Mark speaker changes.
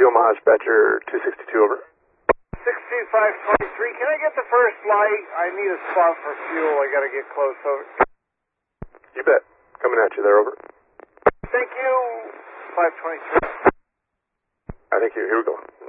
Speaker 1: Omaha dispatcher 262, over.
Speaker 2: 62523, can I get the first light? I need a spot for fuel. I gotta get close, over.
Speaker 1: You bet. Coming at you there, over.
Speaker 2: Thank you. 523.
Speaker 1: Thank you. Here we go.